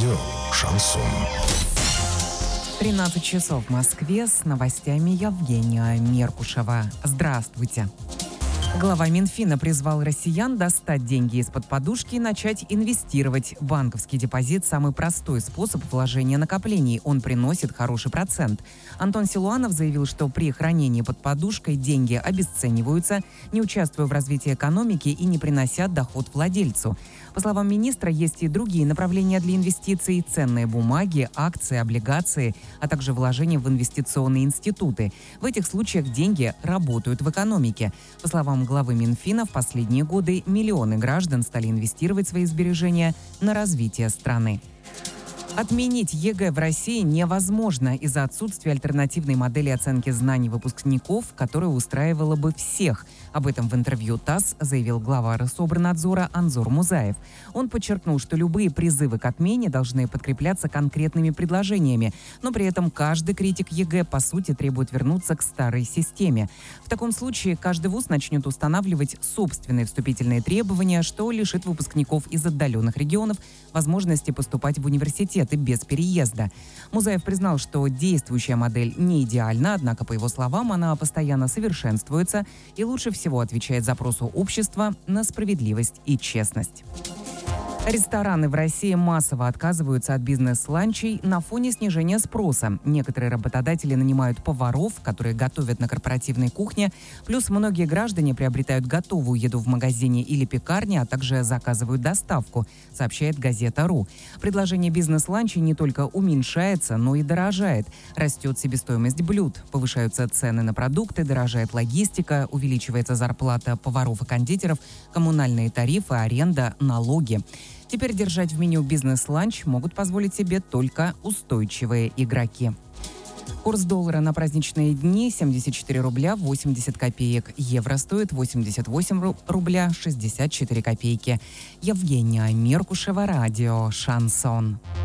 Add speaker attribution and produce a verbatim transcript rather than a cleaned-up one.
Speaker 1: Радио «Шансон».
Speaker 2: тринадцать часов в Москве, с новостями Евгения Меркушева. Здравствуйте. Глава Минфина призвал россиян достать деньги из-под подушки и начать инвестировать. Банковский депозит – самый простой способ вложения накоплений. Он приносит хороший процент. Антон Силуанов заявил, что при хранении под подушкой деньги обесцениваются, не участвуя в развитии экономики и не принося доход владельцу. По словам министра, есть и другие направления для инвестиций – ценные бумаги, акции, облигации, а также вложения в инвестиционные институты. В этих случаях деньги работают в экономике. По словам главы Минфина, в последние годы миллионы граждан стали инвестировать свои сбережения на развитие страны. Отменить ЕГЭ в России невозможно из-за отсутствия альтернативной модели оценки знаний выпускников, которая устраивала бы всех. Об этом в интервью ТАСС заявил глава Рособорнадзора Анзор Музаев. Он подчеркнул, что любые призывы к отмене должны подкрепляться конкретными предложениями, но при этом каждый критик ЕГЭ по сути требует вернуться к старой системе. В таком случае каждый вуз начнет устанавливать собственные вступительные требования, что лишит выпускников из отдаленных регионов возможности поступать в университеты без переезда. Музаев признал, что действующая модель не идеальна, однако, по его словам, она постоянно совершенствуется и лучше всего отвечает запросу общества на справедливость и честность. Рестораны в России массово отказываются от бизнес-ланчей на фоне снижения спроса. Некоторые работодатели нанимают поваров, которые готовят на корпоративной кухне, плюс многие граждане приобретают готовую еду в магазине или пекарне, а также заказывают доставку, сообщает газета.ру. Предложение бизнес-ланчей не только уменьшается, но и дорожает. Растет себестоимость блюд, повышаются цены на продукты, дорожает логистика, увеличивается зарплата поваров и кондитеров, коммунальные тарифы, аренда, налоги. Теперь держать в меню бизнес-ланч могут позволить себе только устойчивые игроки. Курс доллара на праздничные дни семьдесят четыре рубля восемьдесят копеек. Евро стоит восемьдесят восемь рубля шестьдесят четыре копейки. Евгения Меркушева, радио «Шансон».